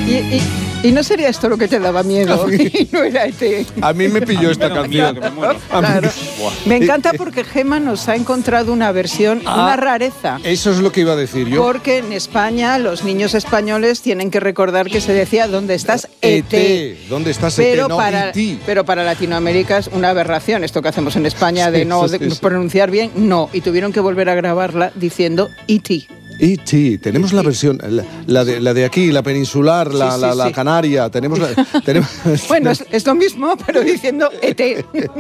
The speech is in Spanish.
Y no sería esto lo que te daba miedo, y no era ET. A mí me pilló esta canción. Claro. Me encanta porque Gemma nos ha encontrado una versión, una rareza. Eso es lo que iba a decir yo. Porque en España los niños españoles tienen que recordar que se decía ¿dónde estás, ET? ¿Dónde estás, pero ET? No, E.T. Pero para Latinoamérica es una aberración esto que hacemos en España de no pronunciar bien, no. Y tuvieron que volver a grabarla diciendo E.T. E.T. Tenemos la versión, la de aquí, la peninsular, la canaria. Tenemos Bueno, es lo mismo, pero diciendo ET.